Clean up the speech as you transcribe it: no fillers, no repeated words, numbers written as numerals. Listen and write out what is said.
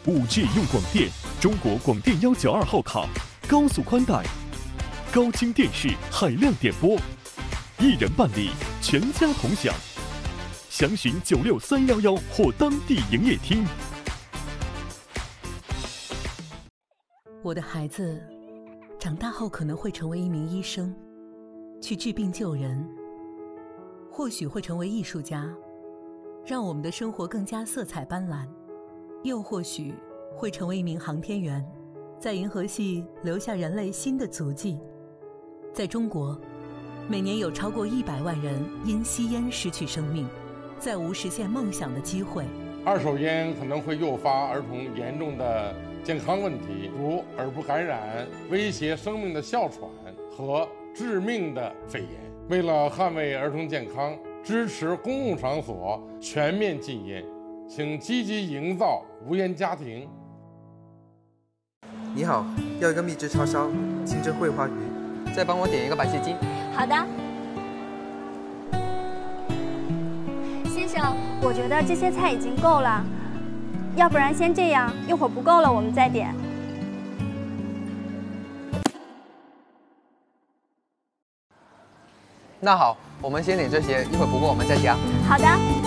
5G 用广电，中国广电192号卡，高速宽带，高清电视，海量点播，一人办理，全家同享。详询96311或当地营业厅。 我的孩子长大后可能会成为一名医生，去治病救人；或许会成为艺术家，让我们的生活更加色彩斑斓；又或许会成为一名航天员，在银河系留下人类新的足迹。在中国，每年有超过100万人因吸烟失去生命，再无实现梦想的机会。 二手烟可能会诱发儿童严重的健康问题，如耳部感染、威胁生命的哮喘和致命的肺炎。为了捍卫儿童健康，支持公共场所全面禁烟，请积极营造无烟家庭。 你好，要一个秘制叉烧，清蒸桂花鱼， 再帮我点一个白切鸡。 好的。先生，我觉得这些菜已经够了，要不然先这样，一会儿不够了我们再点。 那好，我们先点这些，一会儿不够我们再加。 好的。